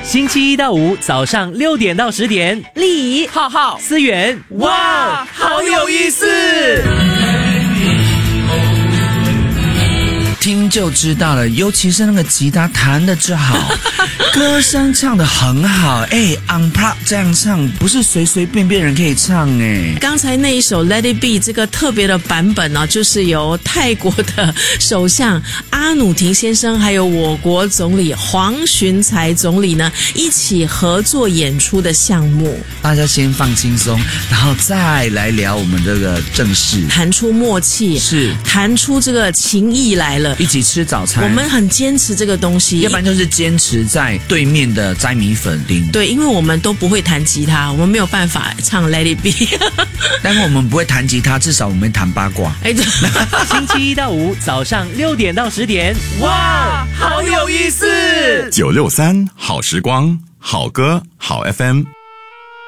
星期一到五早上6点到10点， 李浩浩思源， 哇，好有意思。 听就知道了，尤其是那个吉他弹得之好，歌声唱得很好，unplugged 这样唱不是随随便便人可以唱刚才那一首 Let It Be 这个特别的版本呢，就是由泰国的首相阿努廷先生还有我国总理黄循财总理呢一起合作演出的项目。 大家先放轻松，然后再来聊我们这个正事， 弹出默契， 是弹出这个情谊来了。 一起吃早餐， 我们很坚持这个东西， 要不然就是坚持在对面的摘米粉丁。 对，因为我们都不会弹吉他，我们没有办法唱 Let It Be 但是我们不会弹吉他，至少我们会弹八卦。 星期一到五早上6点到10点， 哇，好有意思。 963好时光，好歌好 FM。